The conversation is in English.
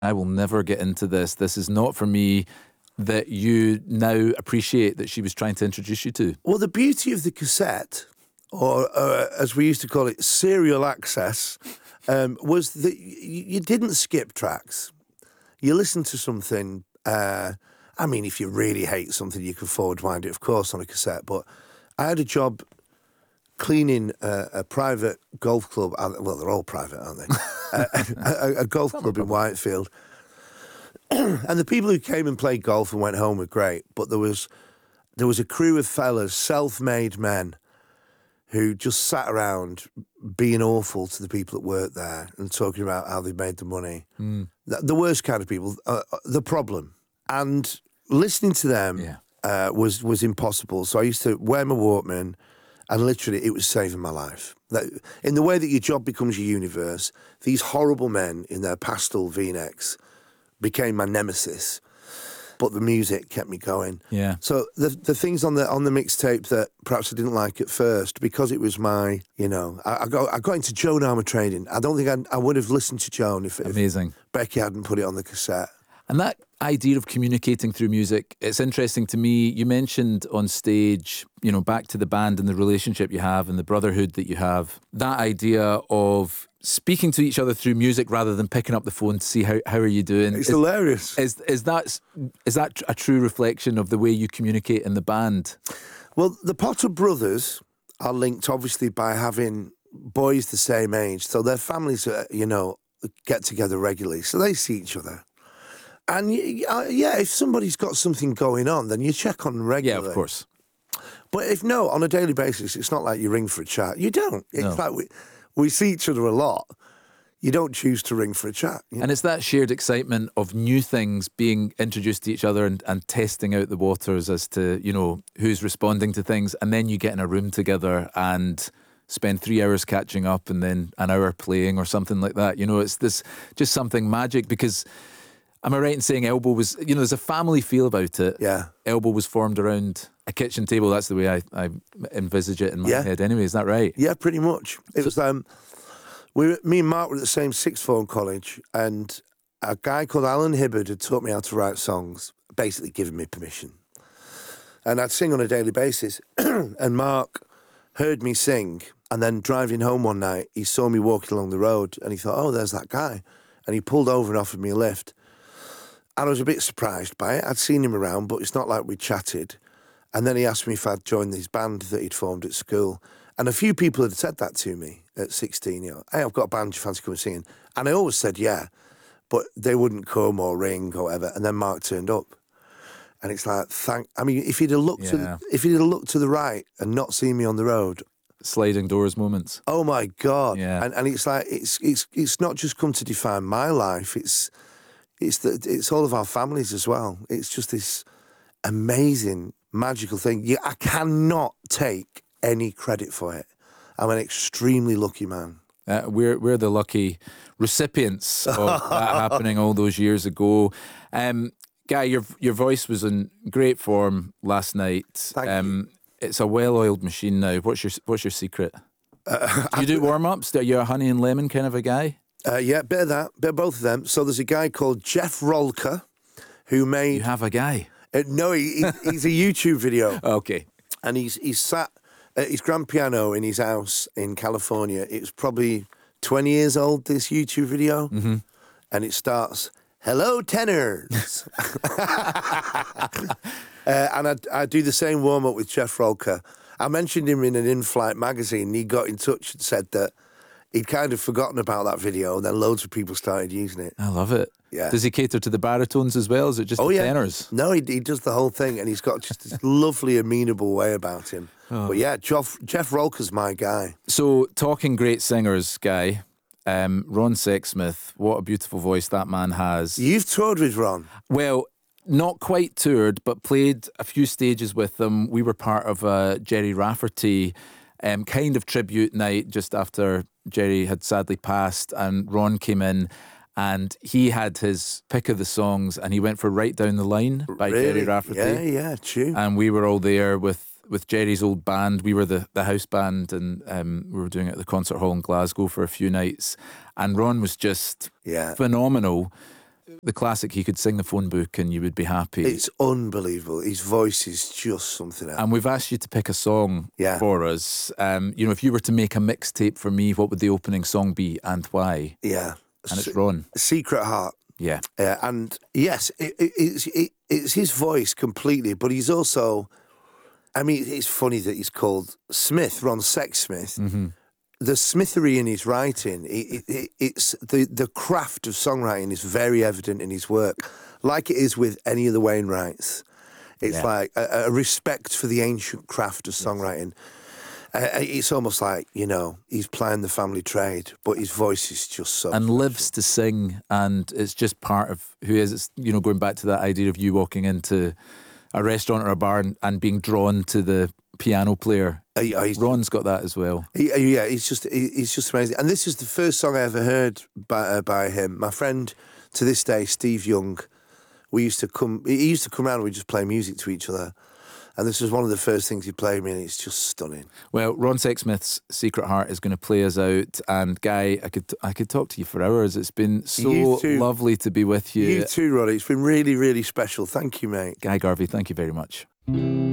I will never get into this. This is not for me, that you now appreciate that she was trying to introduce you to? Well, the beauty of the cassette, or as we used to call it, serial access, was that you didn't skip tracks. You listened to something. I mean, if you really hate something, you can forward wind it, of course, on a cassette. But I had a job cleaning a private golf club. Well, they're all private, aren't they? a golf club in Whitefield. And the people who came and played golf and went home were great. But there was a crew of fellas, self-made men, who just sat around being awful to the people that worked there and talking about how they made the money. The worst kind of people, the problem. And listening to them was impossible. So I used to wear my Walkman, and literally it was saving my life. In the way that your job becomes your universe, these horrible men in their pastel V-necks became my nemesis. But the music kept me going. Yeah. So the things on the mixtape that perhaps I didn't like at first, because it was my, I got into Joan Armatrading. I don't think I would have listened to Joan if Becky hadn't put it on the cassette. And that idea of communicating through music, it's interesting to me. You mentioned on stage, back to the band and the relationship you have and the brotherhood that you have. That idea of speaking to each other through music rather than picking up the phone to see how are you doing. It's hilarious. Is that a true reflection of the way you communicate in the band? Well, the Potter brothers are linked obviously by having boys the same age, so their families, get together regularly, so they see each other. And if somebody's got something going on, then you check on them regularly. Yeah, of course. But if no, on a daily basis, it's not like you ring for a chat. You don't. It's like we see each other a lot. You don't choose to ring for a chat. And it's that shared excitement of new things being introduced to each other and testing out the waters as to, who's responding to things. And then you get in a room together and spend 3 hours catching up and then an hour playing or something like that. It's this just something magic, because am I right in saying Elbow was, there's a family feel about it. Yeah. Elbow was formed around a kitchen table. That's the way I envisage it in my head anyway. Is that right? Yeah, pretty much. It was, me and Mark were at the same sixth form college, and a guy called Alan Hibbard had taught me how to write songs, basically giving me permission. And I'd sing on a daily basis. And Mark heard me sing, and then driving home one night, he saw me walking along the road, and he thought, oh, there's that guy. And he pulled over and offered me a lift. And I was a bit surprised by it. I'd seen him around, but it's not like we chatted. And then he asked me if I'd joined his band that he'd formed at school. And a few people had said that to me at 16, hey, I've got a band, you fancy coming singing? And I always said, yeah, but they wouldn't come or ring or whatever. And then Mark turned up. And it's like, if he'd have looked to the right and not seen me on the road. Sliding doors moments. Oh my God. Yeah. And it's like, it's not just come to define my life, it's all of our families as well. It's just this amazing, magical thing. I cannot take any credit for it. I'm an extremely lucky man. We're the lucky recipients of that happening all those years ago. Guy, your voice was in great form last night. Thank you. It's a well-oiled machine now. What's your secret? Do you do warm-ups? Are you a honey and lemon kind of a guy? Yeah, bit of that, bit of both of them. So there's a guy called Jeff Rolker who made... You have a guy? No, he's a YouTube video. Okay. And he's sat at his grand piano in his house in California. It's probably 20 years old, this YouTube video. Mm-hmm. And it starts, hello, tenors. And I do the same warm-up with Jeff Rolker. I mentioned him in an in-flight magazine, and he got in touch and said that he'd kind of forgotten about that video, and then loads of people started using it. I love it. Yeah. Does he cater to the baritones as well? Is it just the tenors? No, he does the whole thing, and he's got just this lovely, amenable way about him. Oh. But yeah, Jeff Rolker's my guy. So, talking great singers, Guy, Ron Sexsmith, what a beautiful voice that man has. You've toured with Ron? Well, not quite toured, but played a few stages with them. We were part of a Gerry Rafferty kind of tribute night just after Gerry had sadly passed, and Ron came in and he had his pick of the songs and he went for Right Down the Line by Gerry Rafferty. Yeah, true. And we were all there with Gerry's old band. We were the house band, and we were doing it at the concert hall in Glasgow for a few nights. And Ron was just phenomenal. The classic, he could sing the phone book and you would be happy. It's unbelievable. His voice is just something else. And we've asked you to pick a song for us. If you were to make a mixtape for me, what would the opening song be and why? Yeah. And it's Ron. Secret Heart. Yeah. And yes, it's his voice completely, but he's also, I mean, it's funny that he's called Smith, Ron Sexsmith. Mm-hmm. The smithery in his writing, it's the craft of songwriting is very evident in his work, like it is with any of the Wainwrights. It's like a respect for the ancient craft of songwriting. It's almost like, he's playing the family trade, but his voice is just so... And lives to sing, and it's just part of who he is. It's, going back to that idea of you walking into a restaurant or a bar and being drawn to the piano player. Ron's got that as well. He's just amazing. And this is the first song I ever heard by him. My friend, to this day, Steve Young, he used to come around and we'd just play music to each other. And this was one of the first things he played me, and it's just stunning. Well, Ron Sexsmith's Secret Heart is going to play us out. And Guy, I could talk to you for hours. It's been so lovely to be with you. You too, Roddy. It's been really, really special. Thank you, mate. Guy Garvey, thank you very much.